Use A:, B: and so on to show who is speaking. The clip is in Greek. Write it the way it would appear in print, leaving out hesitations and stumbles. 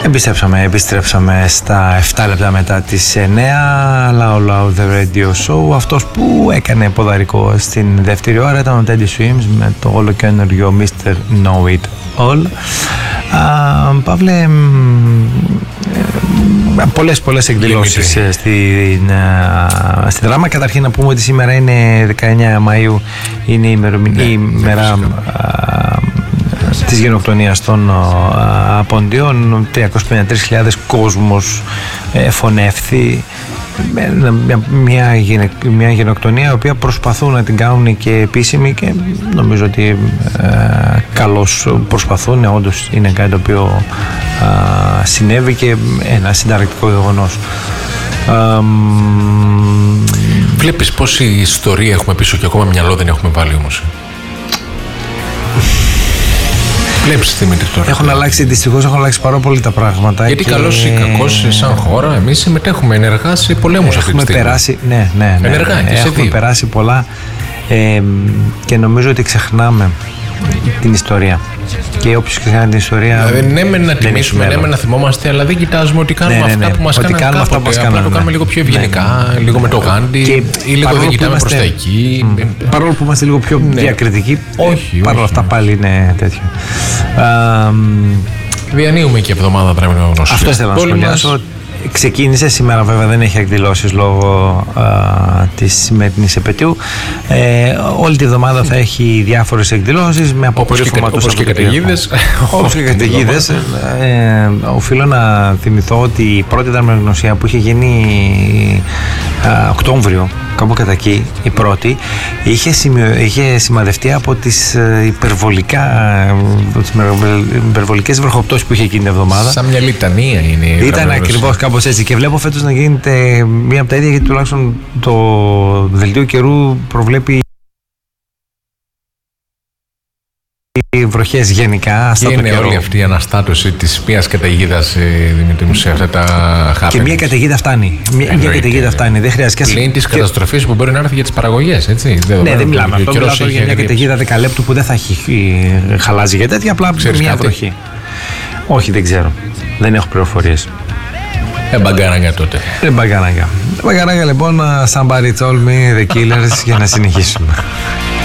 A: Επιστρέψαμε στα 7 λεπτά μετά τις 9. Loud Loud The Radio Show. Αυτός που έκανε ποδαρικό στην δεύτερη ώρα ήταν ο Teddy Swims με το ολοκαίνουργιο Mr. Know It All. Παύλε, πολλές εκδηλώσεις στη Δράμα. Καταρχήν να πούμε ότι σήμερα είναι 19 Μαΐου, είναι η ημέρα της γενοκτονίας των Ποντίων. 353.000 κόσμος φωνεύθη. Μια γενοκτονία η οποία προσπαθούν να την κάνουν και επίσημη, και νομίζω ότι καλώς προσπαθούν. Όντως είναι κάτι το οποίο συνέβη και ένα συνταρακτικό γεγονός.
B: Βλέπεις πόση ιστορία έχουμε πίσω και ακόμα μυαλό δεν έχουμε βάλει όμως. Βλέπεις, Δημήτρη, τώρα.
A: Δυστυχώς έχουν αλλάξει πάρα πολύ τα πράγματα.
B: Γιατί καλώς ή κακώς, σαν χώρα, εμείς συμμετέχουμε ενεργά σε πολέμους αυτή τη στιγμή.
A: Ενεργά, έχουμε περάσει πολλά και νομίζω ότι ξεχνάμε την ιστορία. Και όποιος ξεχνάει την ιστορία.
B: Δηλαδή, ναι, να τιμήσουμε, ναι, να θυμόμαστε, αλλά δεν κοιτάζουμε ότι κάνουμε αυτά που μας κάνουν κάποτε. Απλά το κάνουμε λίγο πιο ευγενικά, λίγο με το Γάντι, ή λίγο δεν κοιτάμε προς τα εκεί.
A: Παρόλο που είμαστε λίγο πιο διακριτικοί, παρόλα αυτά πάλι είναι τέτοιο.
B: Διανύουμε και εβδομάδα δραμινογνωσίας.
A: Αυτό ήθελα να σχολιάσω. Ξεκίνησε σήμερα, βέβαια δεν έχει εκδηλώσεις λόγω της σημερινής επετείου. Όλη τη εβδομάδα θα έχει διάφορες εκδηλώσεις με αποκορύφωμα του Σαββατοκύριακου. Όπως και καταιγίδες. Οφείλω να θυμηθώ ότι η πρώτη δραμινογνωσία που είχε γίνει Οκτώβριο, κάπου κατά εκεί, η πρώτη, είχε σημαδευτεί από τις υπερβολικές βροχοπτώσεις που είχε εκείνη την εβδομάδα.
B: Σαν μια λιτανία είναι.
A: Ήταν ακριβώς κάπως έτσι. Και βλέπω φέτος να γίνεται μία από τα ίδια, γιατί τουλάχιστον το δελτίο καιρού προβλέπει βροχές γενικά.
B: Και είναι όλη αυτή η αναστάτωση της μίας καταιγίδας, Δημήτρη μου, σε αυτά τα happenings.
A: Και μία καταιγίδα φτάνει. Μία καταιγίδα φτάνει. Δεν χρειάζεται.
B: Πλην της καταστροφής που μπορεί να έρθει για τις παραγωγές, έτσι.
A: Ναι, δεν μιλάμε. Αυτό μιλάμε για μια καταιγίδα 10 λεπτού που δεν θα έχει χαλάζει για τέτοια, απλά μια βροχή. Όχι, δεν ξέρω. Δεν έχω πληροφορίες.
B: Μπαγκαράγκα τότε.
A: Μπαγκαράγκα λοιπόν, Somebody Told Me, The Killers, για να συνεχίσουμε.